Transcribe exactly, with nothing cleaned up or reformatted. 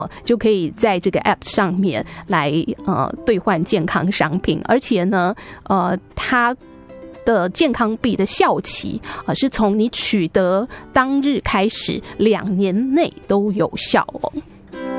就可以在这个 App 上面来呃兑换健康商品，而且呢，呃，它的健康币的效期啊、呃，是从你取得当日开始两年内都有效哦。